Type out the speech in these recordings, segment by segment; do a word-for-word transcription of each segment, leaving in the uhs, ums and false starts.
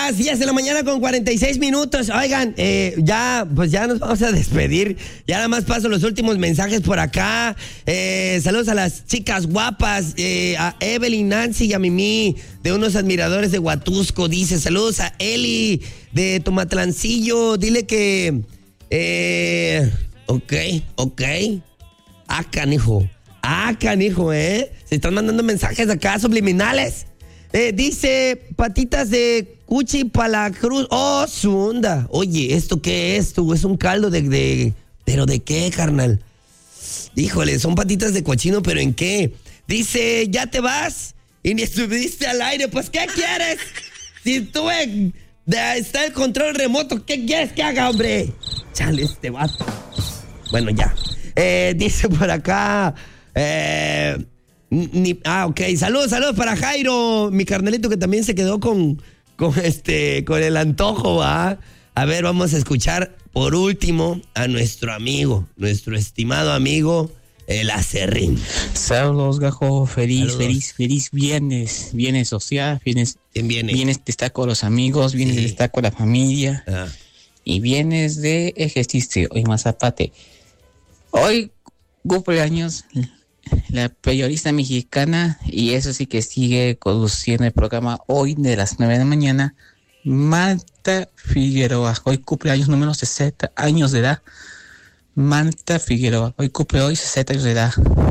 las diez de la mañana con cuarenta y seis minutos. Oigan, eh, ya, pues ya nos vamos a despedir. Ya nada más paso los últimos mensajes por acá. Eh, saludos a las chicas guapas, eh, a Evelyn, Nancy y a Mimi, de unos admiradores de Huatusco. Dice, saludos a Eli, de Tomatlancillo. Dile que... Eh, ok, ok. Ah, canijo. Ah, canijo, ¿eh? Se están mandando mensajes acá subliminales. Eh, dice, patitas de cuchi para la cruz. Oh, Zunda. Oye, ¿esto qué es tú? Es un caldo de, de... ¿Pero de qué, carnal? Híjole, son patitas de cochino, ¿pero en qué? Dice, ¿ya te vas? Y ni estuviste al aire. Pues, ¿qué quieres? Si tuve... De, está el control remoto. ¿Qué quieres que haga, hombre? Chale, este vato. Bueno, ya. Eh, dice por acá... Eh... Ni, ah, ok. Saludos, saludos para Jairo, mi carnalito que también se quedó con, con este, con el antojo, ¿va? A ver, vamos a escuchar por último a nuestro amigo, nuestro estimado amigo, el Acerrín. Saludos, gajo. Feliz, Saludos. feliz, feliz viernes. Viernes social, viernes. ¿Quién viene? Viernes de estar con los amigos, viernes Sí. de estar con la familia. Ah. Y viernes de ejercicio. Hoy más aparte. Hoy cumpleaños la periodista mexicana, y eso sí que sigue conduciendo el programa hoy de las nueve de la mañana, Marta Figueroa. Hoy cumpleaños número sesenta años de edad. Marta Figueroa. Hoy cumple hoy sesenta años de edad.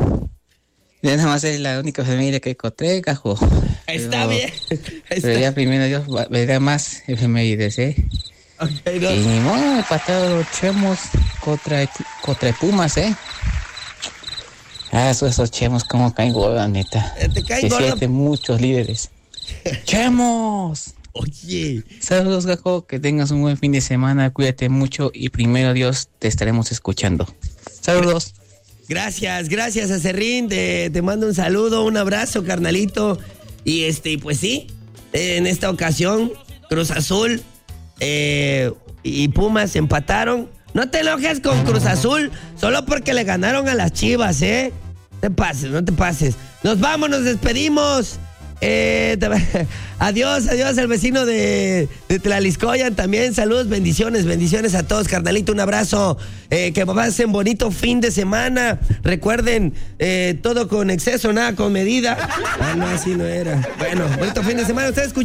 Y nada más es la única familia que encontré, cajo. Está Pero- bien. Está... Pero ya primero Dios va- verá más efemérides, ¿eh? Okay, no. Y ni modo, empatado los Chemos contra, contra Pumas, ¿eh? Ah, esos, esos Chemos como caen gorda, neta. Eh, Te caen Se gordo. sienten muchos líderes. ¡Chemos! Oye, Saludos, gajo, que tengas un buen fin de semana, cuídate mucho y primero Dios te estaremos escuchando. Saludos. gracias, gracias, Acerrín. Te, te mando un saludo, un abrazo, carnalito. Y este, pues sí, eh, en esta ocasión, Cruz Azul eh, y Pumas empataron. No te enojes con Cruz Azul solo porque le ganaron a las Chivas, ¿eh? No te pases, no te pases. Nos vamos, nos despedimos. Eh, te- adiós, adiós al vecino de, de Tlaliscoyan también. Saludos, bendiciones, bendiciones a todos, carnalito. Un abrazo. Eh, que pasen bonito fin de semana. Recuerden, eh, todo con exceso, nada con medida. Ah, no, así no era. Bueno, bonito fin de semana. Ustedes escuchan.